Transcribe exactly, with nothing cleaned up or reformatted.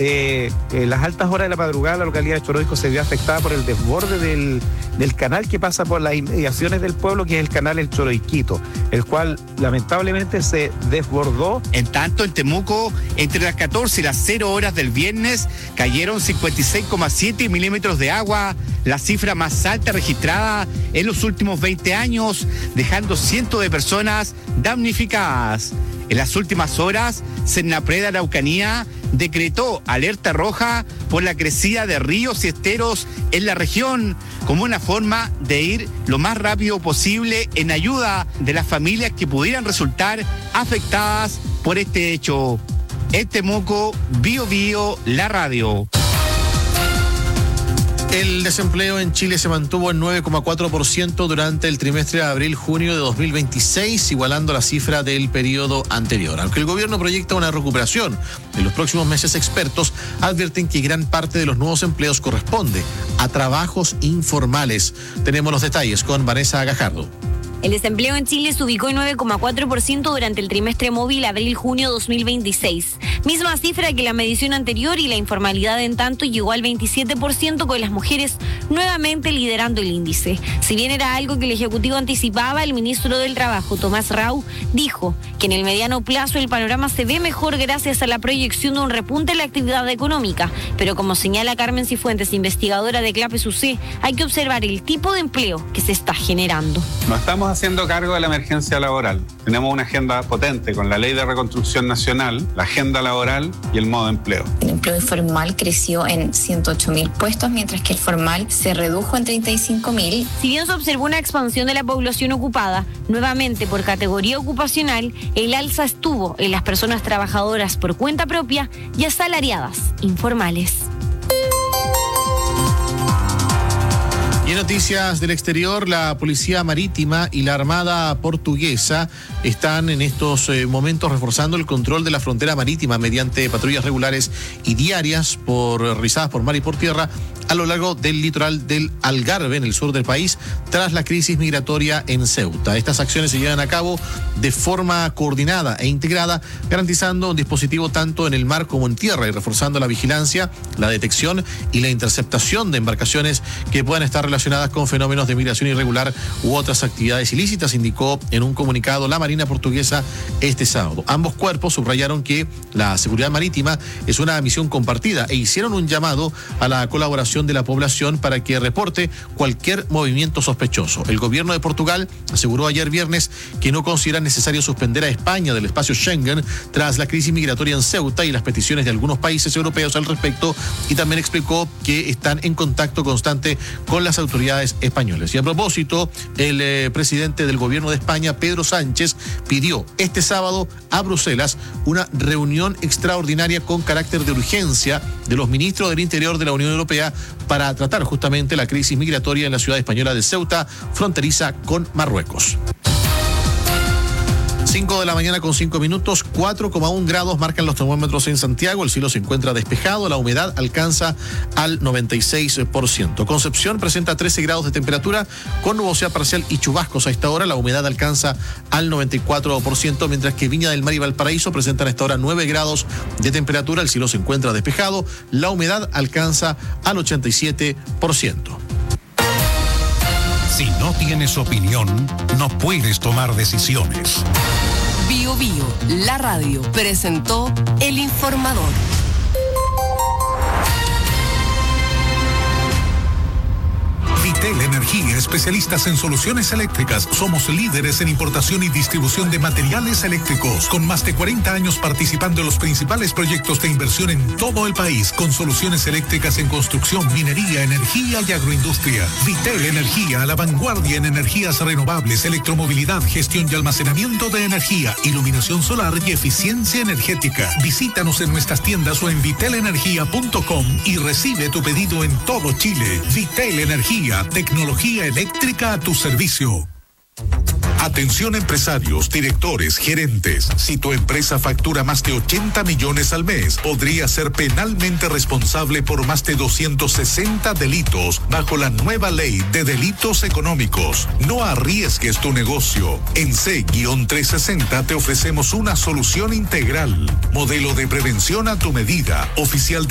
eh, en las altas horas de la madrugada la localidad de Choroico se vio afectada por el desborde del, del canal que pasa por las inmediaciones del pueblo, que es el canal El Choroiquito, el cual lamentablemente se desbordó. En tanto, en Temuco, entre las catorce y las cero horas del viernes, cayeron cincuenta y seis coma siete milímetros de agua, la cifra más alta registrada en los últimos veinte años, dejando cientos de personas damnificadas. En las últimas horas, Senapred Araucanía decretó alerta roja por la crecida de ríos y esteros en la región, como una forma de ir lo más rápido posible en ayuda de las familias que pudieran resultar afectadas por este hecho. En Temuco, Bio Bio, la radio. El desempleo en Chile se mantuvo en nueve coma cuatro por ciento durante el trimestre de abril-junio de dos mil veintiséis, igualando la cifra del periodo anterior. Aunque el gobierno proyecta una recuperación en los próximos meses, expertos advierten que gran parte de los nuevos empleos corresponde a trabajos informales. Tenemos los detalles con Vanessa Gajardo. El desempleo en Chile se ubicó en nueve coma cuatro por ciento durante el trimestre móvil abril-junio dos mil veintiséis. Misma cifra que la medición anterior, y la informalidad en tanto llegó al veintisiete por ciento, con las mujeres nuevamente liderando el índice. Si bien era algo que el Ejecutivo anticipaba, el ministro del Trabajo, Tomás Rau, dijo que en el mediano plazo el panorama se ve mejor gracias a la proyección de un repunte en la actividad económica. Pero como señala Carmen Cifuentes, investigadora de CLAPES U C, hay que observar el tipo de empleo que se está generando. No estamos haciendo cargo de la emergencia laboral. Tenemos una agenda potente con la Ley de Reconstrucción Nacional, la agenda laboral y el modo de empleo. El empleo informal creció en ciento ocho mil puestos, mientras que el formal se redujo en treinta y cinco mil. Si bien se observó una expansión de la población ocupada, nuevamente por categoría ocupacional, el alza estuvo en las personas trabajadoras por cuenta propia y asalariadas informales. Y en noticias del exterior, la Policía Marítima y la Armada Portuguesa están en estos eh, momentos reforzando el control de la frontera marítima mediante patrullas regulares y diarias por, realizadas por mar y por tierra a lo largo del litoral del Algarve, en el sur del país, tras la crisis migratoria en Ceuta. Estas acciones se llevan a cabo de forma coordinada e integrada, garantizando un dispositivo tanto en el mar como en tierra y reforzando la vigilancia, la detección y la interceptación de embarcaciones que puedan estar relacionadas con fenómenos de migración irregular u otras actividades ilícitas, indicó en un comunicado la Marina Portuguesa este sábado. Ambos cuerpos subrayaron que la seguridad marítima es una misión compartida e hicieron un llamado a la colaboración de la población para que reporte cualquier movimiento sospechoso. El gobierno de Portugal aseguró ayer viernes que no considera necesario suspender a España del espacio Schengen tras la crisis migratoria en Ceuta y las peticiones de algunos países europeos al respecto, y también explicó que están en contacto constante con las autoridades españolas. Y a propósito, el eh, presidente del gobierno de España, Pedro Sánchez, pidió este sábado a Bruselas una reunión extraordinaria con carácter de urgencia de los ministros del Interior de la Unión Europea para tratar justamente la crisis migratoria en la ciudad española de Ceuta, fronteriza con Marruecos. cinco de la mañana con cinco minutos, cuatro coma uno grados marcan los termómetros en Santiago. El cielo se encuentra despejado, la humedad alcanza al noventa y seis por ciento. Concepción presenta trece grados de temperatura con nubosidad parcial y chubascos a esta hora. La humedad alcanza al noventa y cuatro por ciento, mientras que Viña del Mar y Valparaíso presentan a esta hora nueve grados de temperatura. El cielo se encuentra despejado, la humedad alcanza al ochenta y siete por ciento. Si no tienes opinión, no puedes tomar decisiones. Bio Bio, la radio, presentó El Informador. Vitel Energía, especialistas en soluciones eléctricas. Somos líderes en importación y distribución de materiales eléctricos, con más de cuarenta años participando en los principales proyectos de inversión en todo el país, con soluciones eléctricas en construcción, minería, energía y agroindustria. Vitel Energía, a la vanguardia en energías renovables, electromovilidad, gestión y almacenamiento de energía, iluminación solar y eficiencia energética. Visítanos en nuestras tiendas o en vitel energía punto com y recibe tu pedido en todo Chile. Vitel Energía, tecnología eléctrica a tu servicio. Atención empresarios, directores, gerentes. Si tu empresa factura más de ochenta millones al mes, podría ser penalmente responsable por más de doscientos sesenta delitos bajo la nueva ley de delitos económicos. No arriesgues tu negocio. En C trescientos sesenta te ofrecemos una solución integral. Modelo de prevención a tu medida. Oficial